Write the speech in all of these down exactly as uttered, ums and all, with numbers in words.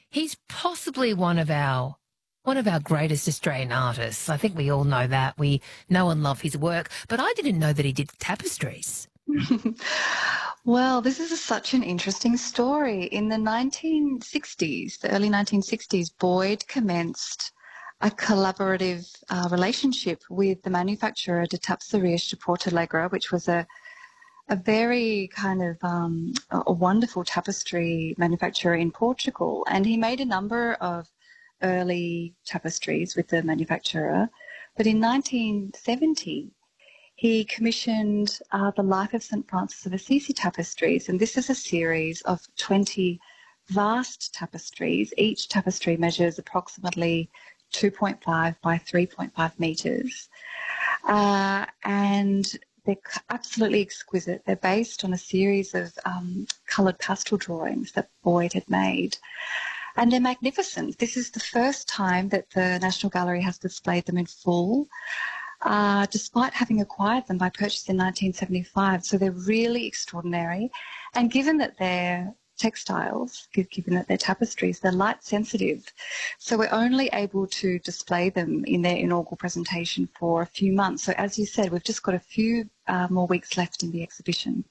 He's possibly one of our one of our greatest Australian artists. I think we all know that. We know and love his work, but I didn't know that he did tapestries. Well, this is a, such an interesting story. In the nineteen sixties, the early nineteen sixties, Boyd commenced a collaborative uh, relationship with the manufacturer de Tapisseries de Portalegre, which was a a very kind of um, a a wonderful tapestry manufacturer in Portugal. And he made a number of early tapestries with the manufacturer. But in nineteen seventy, he commissioned uh, the Life of Saint Francis of Assisi tapestries, and this is a series of twenty vast tapestries. Each tapestry measures approximately two point five by three point five metres, uh, and they're absolutely exquisite. They're based on a series of um, coloured pastel drawings that Boyd had made, and they're magnificent. This is the first time that the National Gallery has displayed them in full, uh, despite having acquired them by purchase in nineteen seventy-five. So they're really extraordinary. And given that they're textiles, given that they're tapestries, they're light sensitive. So we're only able to display them in their inaugural presentation for a few months. So as you said, we've just got a few uh, more weeks left in the exhibition.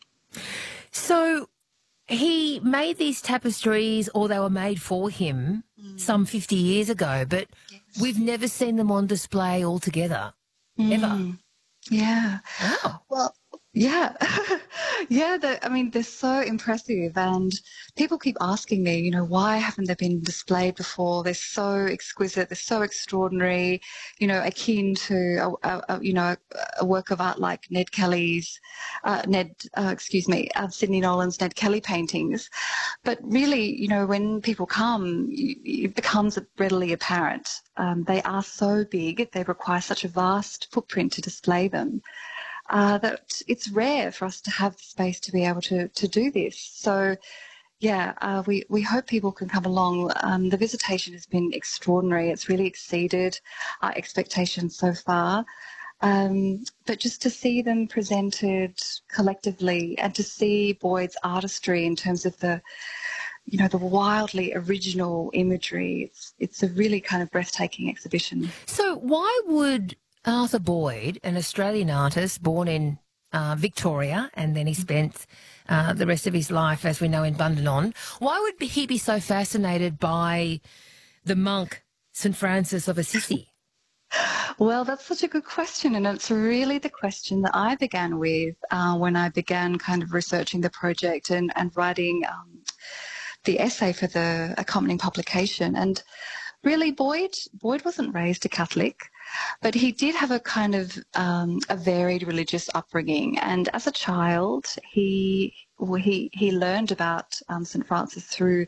So he made these tapestries, or they were made for him, mm. some fifty years ago, but yes. We've never seen them on display altogether, mm. ever. Yeah. Wow. Well, yeah. yeah, I mean, they're so impressive, and people keep asking me, you know, why haven't they been displayed before? They're so exquisite, they're so extraordinary, you know, akin to, a, a, a, you know, a, a work of art like Ned Kelly's, uh, Ned, uh, excuse me, uh, Sidney Nolan's Ned Kelly paintings. But really, you know, when people come, it becomes readily apparent. Um, they are so big, they require such a vast footprint to display them. Uh, that it's rare for us to have the space to be able to, to do this. So, yeah, uh, we, we hope people can come along. Um, the visitation has been extraordinary. It's really exceeded our expectations so far. Um, but just to see them presented collectively and to see Boyd's artistry in terms of the, you know, the wildly original imagery, it's, it's a really kind of breathtaking exhibition. So why would Arthur Boyd, an Australian artist born in uh, Victoria, and then he spent uh, the rest of his life, as we know, in Bundanon, why would he be so fascinated by the monk Saint Francis of Assisi? Well, that's such a good question, and it's really the question that I began with uh, when I began kind of researching the project and, and writing um, the essay for the accompanying publication. And really, Boyd, Boyd wasn't raised a Catholic, but he did have a kind of um, a varied religious upbringing. And as a child, he he he learned about um, Saint Francis through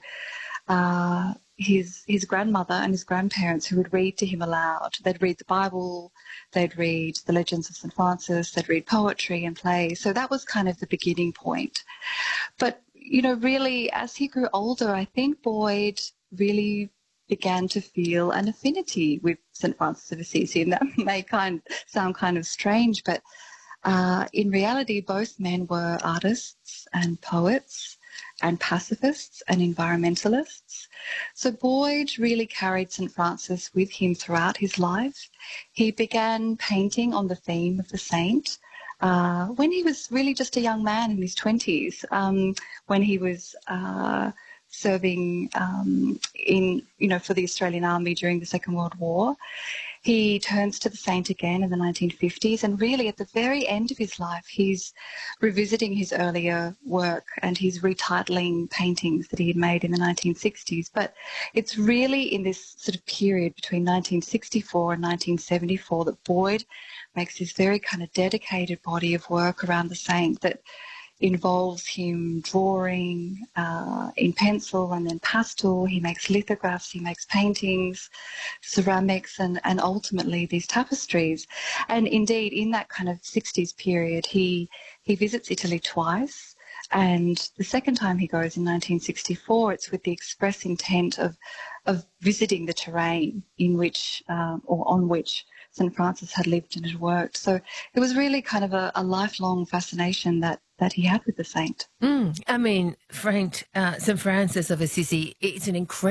uh, his his grandmother and his grandparents, who would read to him aloud. They'd read the Bible, they'd read the Legends of Saint Francis, they'd read poetry and plays. So that was kind of the beginning point. But you know, really, as he grew older, I think Boyd really began to feel an affinity with Saint Francis of Assisi, and that may kind sound kind of strange, but uh, in reality, both men were artists and poets and pacifists and environmentalists. So Boyd really carried Saint Francis with him throughout his life. He began painting on the theme of the saint uh, when he was really just a young man in his twenties, um, when he was uh, serving um, in, you know, for the Australian Army during the Second World War. He turns to the saint again in the nineteen fifties, and really at the very end of his life, he's revisiting his earlier work and he's retitling paintings that he had made in the nineteen sixties. But it's really in this sort of period between nineteen sixty-four and nineteen seventy-four that Boyd makes this very kind of dedicated body of work around the saint that involves him drawing uh, in pencil and then pastel. He makes lithographs, he makes paintings, ceramics, and, and ultimately these tapestries. And indeed, in that kind of sixties period, he, he visits Italy twice. And the second time he goes in nineteen sixty-four, it's with the express intent of, of visiting the terrain in which, uh, or on which Saint Francis had lived and had worked. So it was really kind of a, a lifelong fascination that that he had with the saint. Mm, I mean, Frank, uh, Saint Francis of Assisi, it's an incredible